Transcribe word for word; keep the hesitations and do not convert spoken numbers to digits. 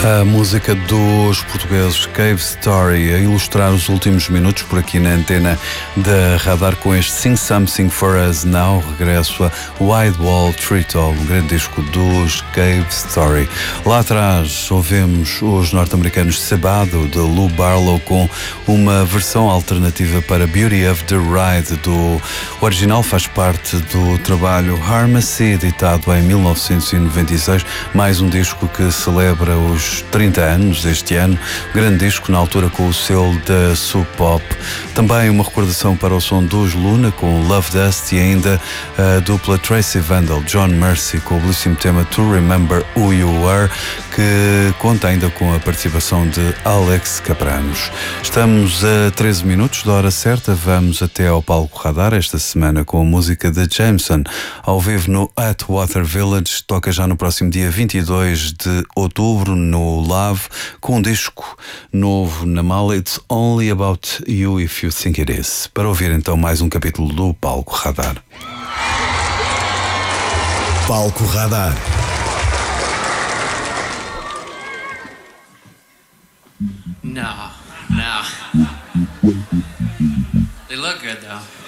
A música dos portugueses Cave Story a ilustrar os últimos minutos por aqui na antena da Radar com este Sing Something For Us Now, regresso a Wide Wall Treatall, um grande disco dos Cave Story. Lá atrás ouvemos os norte-americanos Sabado, de Lou Barlow, com uma versão alternativa para Beauty of the Ride. Do o original faz parte do trabalho Harmacy, editado em mil novecentos e noventa e seis, mais um disco que celebra os trinta anos este ano, grande disco na altura com o selo da Sub Pop. Também uma recordação para o som dos Luna com Love Dust e ainda a dupla Tracy Vandal, John Mercy, com o belíssimo tema To Remember Who You Were, que conta ainda com a participação de Alex Capranos. Estamos a treze minutos da hora certa, vamos até ao palco Radar esta semana com a música de Jameson, ao vivo no Atwater Village, toca já no próximo dia vinte e dois de outubro no Love, com um disco novo na mala, It's Only About You If You Think It Is. Para ouvir então mais um capítulo do Palco Radar. Palco Radar. No, no. They look good though.